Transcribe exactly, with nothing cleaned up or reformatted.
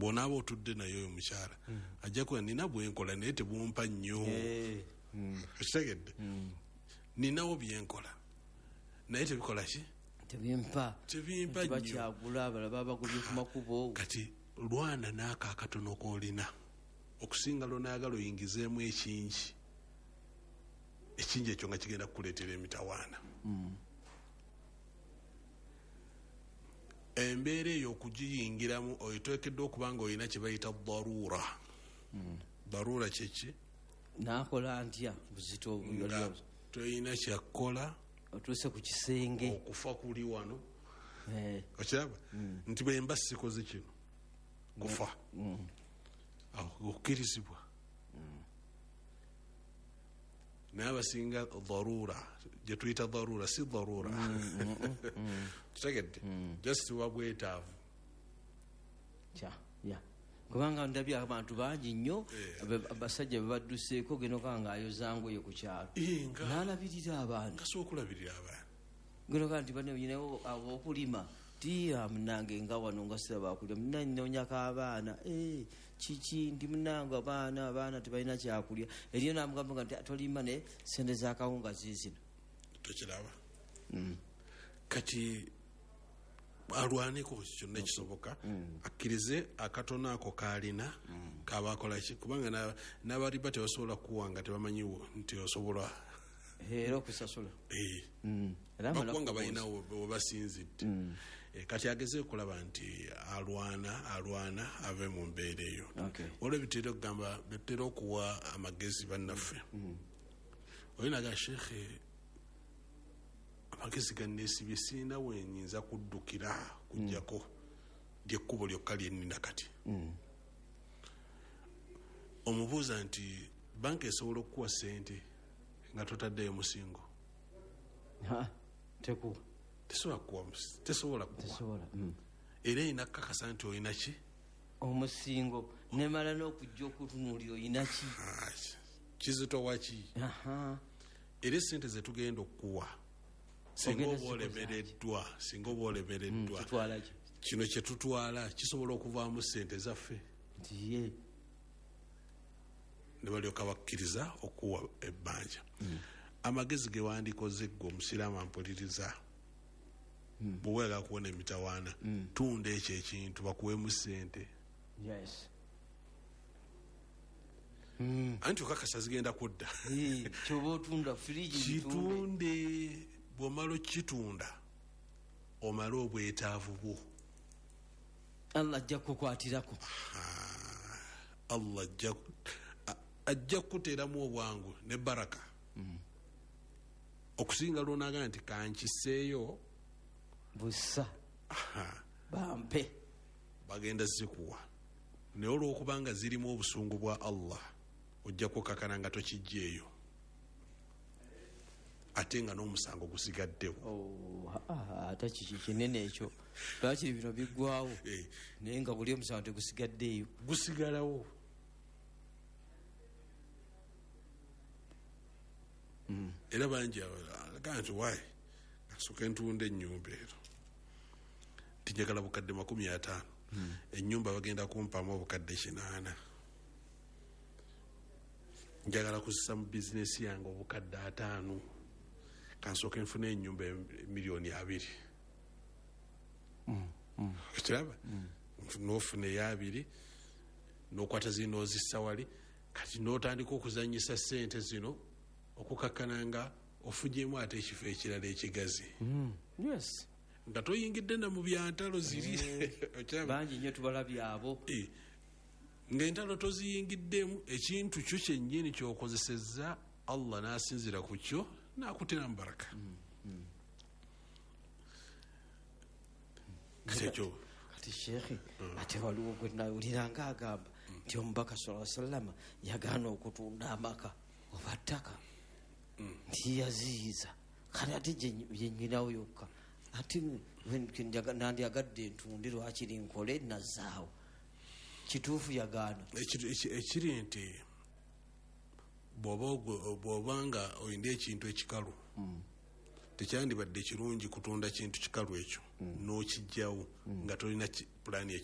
bw'onaaba otudde naye oyo mukyala ajja kuba nina bwenkola naye tebumpa nnyo okitegedde ninawo byenkola naye tebikola ki tebimpa tebimpa nnyo bakyagula abalaba bagulye ku makubo kati lwana n'ako akatono koolina okusinga lwonaagala oyingizeemu ekingi ekingi ekyo nga kigenda kukuleetera emitawaana embeera eyo okugiyingiramu oyiteekeddwa okuba nga olina kye bayita daruura daruura kyeki naakola ntya buzito nga toyina kyakukola otuuse ku kisenge okufa kuli wano okiraba nti bwemba sikoze kino kufa okukkirizibwa naye abasinga daruura gye tuyita daruura si daruura kitegedde just wabwetaavu kubanga ndabye abantu bangi nnyo abasajja bebadduseeko geno kaa nga ayozangoye ku kyalo naalabirira abantu kasookulabirira abantu geno kaa nti baneyinawo abokulima tiya munange nga wano nga sirabakulya munanyonyako abaana kiki ndi munange abaana abaana tebalina kyakulya eriyo namugamba nga tolima ne sente zakawunga zizino tokiraba kati alwaneko kyonna ekisoboka akkirize akatono ako kalina kabakolaki kubanga n'abaliba tebasobola kuwanga tebamanyiwo nti osobola era okusasula bakubanga balinawo webasinzidde kati ageze okulaba nti alwana alwana ave mu mbeera eyo olwo bitera okugamba bitera okuwa amagezi bannaffe olinaga shekhe amagezi ganneesibye sirina wenyinza kuddukira kujjako lyekkubo lyokka lyennina kati omubuuza nti banka esobola okukuwa sente nga totaddeyo musingo tekuwa tesobola kuwa era erina kakasa nti olina ki omusingo nemala n'okujja okutunuulira olina ki kizito waki era esente zetugenda okukuwa singa oba olemereddwa singa oba olemereddwa kino kyetutwala kisobola okuvaamu sente zaffe ntiye ne balyoka bakkiriza okuwa ebbanja amagezi ge wandikoze gwe omusiraamu ampuliriza bwewega kuwona emitawaana tunda ekyo ekintu bakuwemu sente anti okakasa zigenda kudda kyoba otunda firiji kitunde bw'omala okitunda omala obwetaavu bwo allah ajja kukukwatirako allah ajja kukuteeramu obwangu ne baraka okusinga lwonaga nti kankiseeyo busa bampe bagenda zikuwa naye olwokubanga zirimu obusungu bwa allah ojja kukakana nga tokijjeeyo ate nga n'omusango gusigaddewo ate kiki kinene ekyo lwakiri bino biggwawo naye nga buli omusango tegusigaddeeyo gusigalawo era bangi alaga nti wayi nasooka entunda ennyumba ero tinjagala bukadde makumi ataano ennyumba bagenda kumpamu obukadde kinaana njagala kuzisa mu bizinesi yange obukadde ataano kansooka enfuna ennyumba miliyoni abiri kiraba nofuna eyabiri nokwata zino ozissa wali kati notandika okuzanyisa sente zino okukakkana nga ofugyemu ate ekifo ekirala ekigazi nga toyingidde na mu byantalo ziri bangi nnyo tubalabye abo ng'entalo toziyingiddemu ekintu kyo kyennyini kyokozesezza allah n'asinzira ku kyo n'akutera mu baraka kati sheekhe ate waliwo gwe nawuliranga agamba nti omubaka sala sallama yagaana okutunda amaka oba ttaka nti yaziyiza kati ate gyenyinawo yokka ate nandyagadde entunde lwakiri nkole nazaawo kituufu yagaana ekiri nti bw'oba nga oyinda ekintu ekikalu tekyandibadde kirungi kutunda kintu kikalu ekyo n'okijjawo nga tolina pulaani